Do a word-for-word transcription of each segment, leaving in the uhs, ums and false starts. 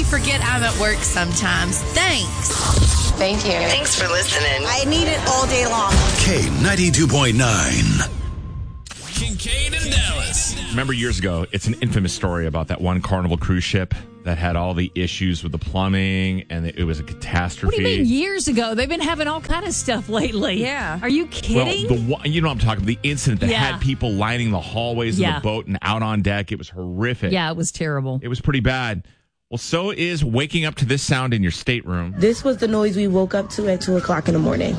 me forget I'm at work sometimes. Thanks. Thank you. Thanks for listening. I need it all day long. K ninety-two point nine. Kincaid and Dallas. Remember years ago, it's an infamous story about that one Carnival cruise ship that had all the issues with the plumbing, and it was a catastrophe. What do you mean years ago? They've been having all kind of stuff lately. Yeah. Are you kidding? Well, the one, you know what I'm talking about, the incident that Yeah. had people lining the hallways Yeah. of the boat and out on deck. It was horrific. Yeah, it was terrible. It was pretty bad. Well, so is waking up to this sound in your stateroom. This was the noise we woke up to at two o'clock in the morning.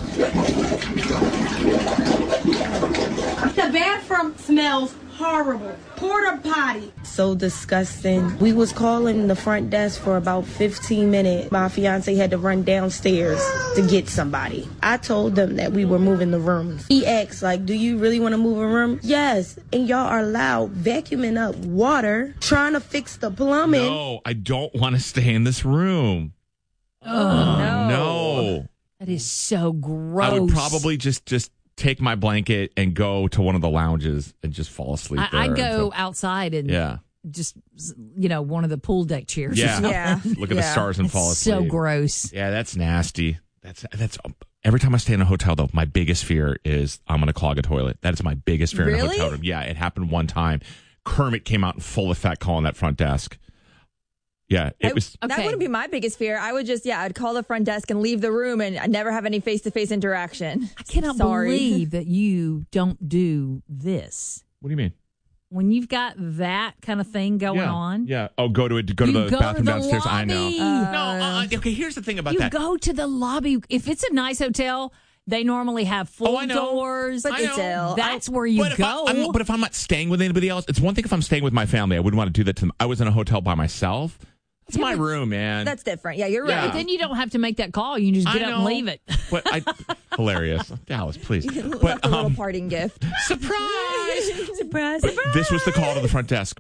The bathroom smells horrible. Porta potty. So disgusting. We was calling the front desk for about fifteen minutes. My fiance had to run downstairs to get somebody. I told them that we were moving the rooms. He asked, like, do you really want to move a room? Yes. And y'all are loud, vacuuming up water, trying to fix the plumbing. No, I don't want to stay in this room. Oh, no. No. That is so gross. I would probably just just take my blanket and go to one of the lounges and just fall asleep I, there. I'd go until- outside and Yeah. just, you know, one of the pool deck chairs. Yeah. Yeah. Look at the Yeah. stars and It's fall asleep. so gross. Yeah, that's nasty. That's that's every time I stay in a hotel though, my biggest fear is I'm going to clog a toilet. That is my biggest fear in a Really? hotel room. Yeah, it happened one time. Kermit came out in full effect calling that front desk. Yeah, it I- was. That Okay. wouldn't be my biggest fear. I would just, yeah, I'd call the front desk and leave the room and I'd never have any face-to-face interaction. I cannot Sorry. believe that you don't do this. What do you mean? When you've got that kind of thing going yeah. on. Yeah. Oh, go to it. Go to You the go bathroom to the downstairs. I know. lobby. no. Uh, okay. Here's the thing about You that. go to the lobby. If it's a nice hotel, they normally have full Oh, I know. doors. But I know. still, That's where you but if go. I, I'm, but if I'm not staying with anybody else, it's one thing if I'm staying with my family. I wouldn't want to do that to them. I was in a hotel by myself. It's Yeah, my but- room, man. that's different. Yeah, you're Yeah. right. But then you don't have to make that call. You can just I get up and know. leave it. But I, hilarious, Dallas, please. Left But a little um, parting gift. surprise! Surprise, surprise. This was the call to the front desk.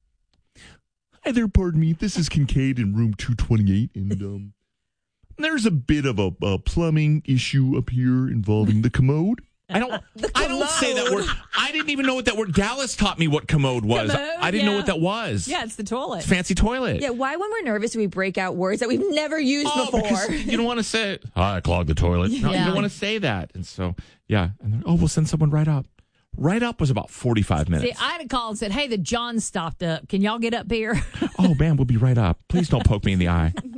Hi there, pardon me. This is Kincaid in room two twenty-eight, and um, there's a bit of a, a plumbing issue up here involving the commode. I don't. I don't say that word. I didn't even know what that word. Dallas taught me what commode was. Commode, I didn't know yeah. what that was. Yeah, it's the toilet. Fancy toilet. Yeah, why when we're nervous do we break out words that we've never used Oh, before? because you don't want to say it. Oh, I clogged the toilet. No, Yeah. you don't want to say that. And so, yeah. And then, oh, we'll send someone right up. Right up was about forty-five minutes. See, I'd have called and said, hey, the John stopped up. Can y'all get up here? Oh, man, we'll be right up. Please don't poke me in the eye.